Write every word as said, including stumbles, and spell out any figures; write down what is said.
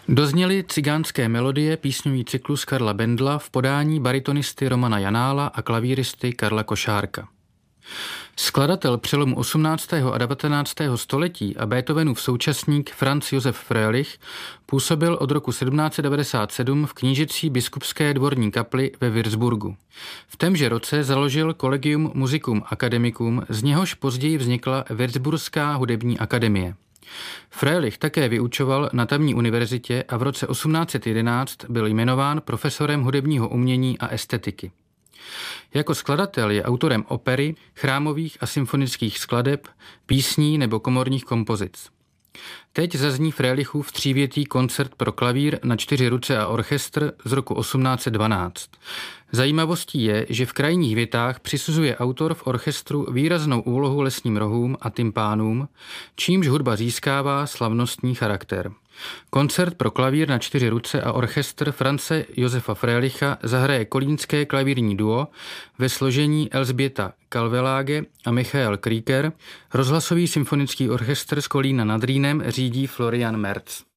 Dozněly cigánské melodie písňový cyklus Karla Bendla v podání baritonisty Romana Janála a klavíristy Karla Košárka. Skladatel přelomu osmnáctého a devatenáctého století a Beethovenův současník Franz Josef Fröhlich působil od roku sedmnáct set devadesát sedm v knížecí biskupské dvorní kapli ve Würzburgu. V témže roce založil Collegium Musicum Academicum, z něhož později vznikla Würzburská hudební akademie. Fröhlich také vyučoval na tamní univerzitě a v roce osmnáct set jedenáct byl jmenován profesorem hudebního umění a estetiky. Jako skladatel je autorem opery, chrámových a symfonických skladeb, písní nebo komorních kompozic. Teď zazní Fröhlichův třívětý koncert pro klavír na čtyři ruce a orchestr z roku osmnáct set dvanáct. Zajímavostí je, že v krajních větách přisuzuje autor v orchestru výraznou úlohu lesním rohům a tympánům, čímž hudba získává slavnostní charakter. Koncert pro klavír na čtyři ruce a orchestr Franze Josefa Fröhlicha zahraje kolínské klavírní duo ve složení Elžběta Kalvelage a Michael Krieger. Rozhlasový symfonický orchestr z Kolína nad Rýnem řídí Florian Merz.